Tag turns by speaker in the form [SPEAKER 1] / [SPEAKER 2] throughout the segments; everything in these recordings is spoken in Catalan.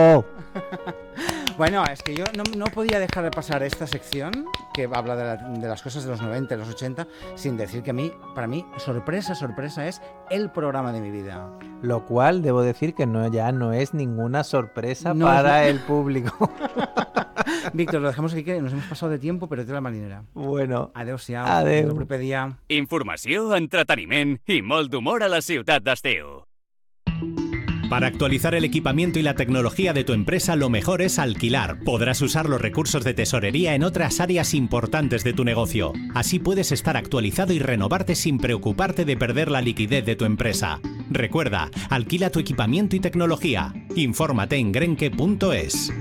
[SPEAKER 1] Bueno, es que yo no podía dejar de pasar esta sección que habla de las cosas de los 90 y los 80 sin decir que para mí, sorpresa es el programa de mi vida.
[SPEAKER 2] Lo cual debo decir que ya no es ninguna sorpresa para el público.
[SPEAKER 1] Víctor, lo dejamos aquí, que nos hemos pasado de tiempo, però té la marinera.
[SPEAKER 2] Bueno,
[SPEAKER 1] adéu-siau.
[SPEAKER 2] Adéu.
[SPEAKER 1] El proper dia.
[SPEAKER 3] Informació, entreteniment i molt d'humor a la ciutat d'estiu. Para actualizar el equipamiento y la tecnología de tu empresa, lo mejor es alquilar. Podrás usar los recursos de tesorería en otras áreas importantes de tu negocio. Así puedes estar actualizado y renovarte sin preocuparte de perder la liquidez de tu empresa. Recuerda, alquila tu equipamiento y tecnología. Infórmate en grenke.es.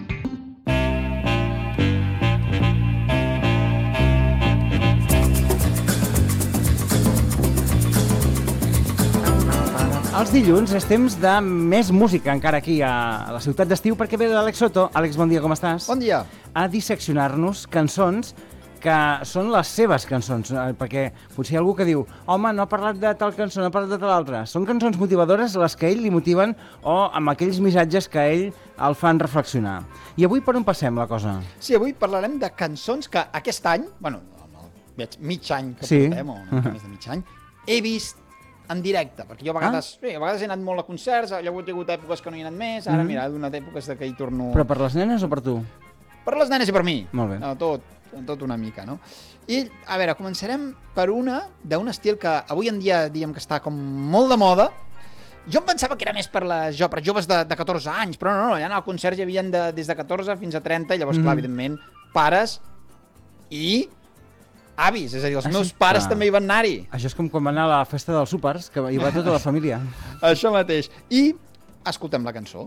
[SPEAKER 1] Els dilluns és temps de més música encara aquí a la ciutat d'estiu perquè ve l'Àlex Soto. Àlex, bon dia, com estàs?
[SPEAKER 4] Bon dia.
[SPEAKER 1] A disseccionar-nos cançons que són les seves cançons, perquè potser hi ha algú que diu home, no ha parlat de tal cançó, no ha parlat de tal altra. Són cançons motivadores les que ell li motiven o amb aquells missatges que ell el fan reflexionar. I avui per on passem la cosa?
[SPEAKER 4] Sí, avui parlarem de cançons que aquest any, bueno, veig mig any que portem, o una mica més de mig any, he vist en directe, perquè jo a vegades he anat molt a concerts, llavors he hagut èpoques que no hi he anat més, ara mira, he donat èpoques que hi torno...
[SPEAKER 1] Però per les nenes o per tu?
[SPEAKER 4] Per les nenes i per mi.
[SPEAKER 1] Molt bé.
[SPEAKER 4] No, tot una mica, no? I, a veure, començarem per d'un estil que avui en dia diem que està com molt de moda. Jo em pensava que era més per joves de 14 anys, però no, allà al concert hi havia des de 14 fins a 30, i llavors, clar, evidentment, pares i avis, és a dir, els meus pares també hi van anar-hi.
[SPEAKER 1] Això és com quan van anar a la festa dels súpers, que hi va tota la família.
[SPEAKER 4] Això mateix. I escoltem la cançó.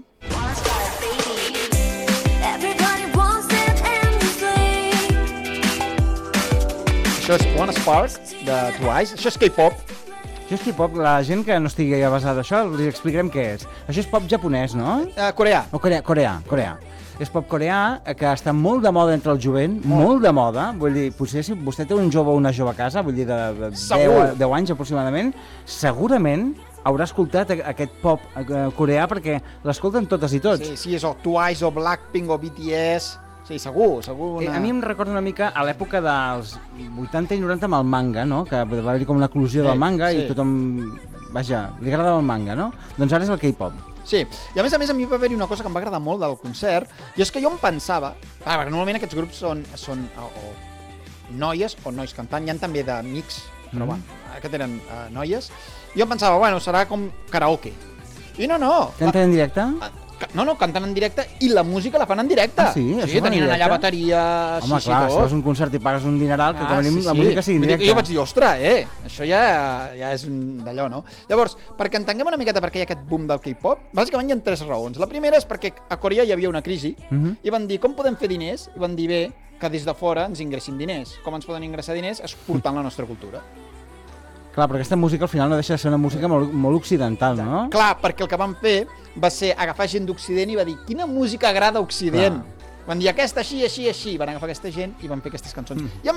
[SPEAKER 4] Això és Wanna Spark, de Twice. Això és K-pop.
[SPEAKER 1] Això és K-pop. La gent que no estigui avesada d'això, li explicarem què és. Això és pop japonès, no?
[SPEAKER 4] Coreà.
[SPEAKER 1] O coreà. És pop coreà, que està molt de moda entre el jovent, molt de moda. Vull dir, potser si vostè té un jove o una jove a casa, vull dir, de 10 anys aproximadament, segurament haurà escoltat aquest pop coreà perquè l'escolten totes i tots.
[SPEAKER 4] Sí, és o Twice, o Blackpink, o BTS... Sí, segur.
[SPEAKER 1] A mi em recorda una mica a l'època dels 80 i 90 amb el manga, no? Que va haver-hi com una eclosió del manga i tothom, vaja, li agradava el manga, no? Doncs ara és el K-pop.
[SPEAKER 4] Sí, i a més a mi va haver-hi una cosa que em va agradar molt del concert, i és que jo em pensava, perquè normalment aquests grups són o noies o nois cantant, hi ha també de mix, però aquest eren noies, i jo em pensava, bueno, serà com karaoke. I no.
[SPEAKER 1] Canten en directe?
[SPEAKER 4] No, canten en directe i la música la fan en directe.
[SPEAKER 1] Ah, sí?
[SPEAKER 4] Sí, tenien allà bateries...
[SPEAKER 1] Home, clar, si fas un concert i pagues un dineral, que com a mínim la música sigui en directe.
[SPEAKER 4] I jo vaig dir, ostres, això ja és d'allò, no? Llavors, perquè entenguem una miqueta per què hi ha aquest boom del K-pop, bàsicament hi ha 3 raons. La primera és perquè a Corea hi havia una crisi i van dir, com podem fer diners? I van dir, bé, que des de fora ens ingressin diners. Com ens poden ingressar diners? Exportant la nostra cultura.
[SPEAKER 1] Clar, però aquesta música al final no deixa de ser una música molt occidental, no?
[SPEAKER 4] Clar, perquè el que van fer va ser agafar gent d'Occident i va dir quina música agrada a Occident. Van dir aquesta així, van agafar aquesta gent i van fer aquestes cançons. I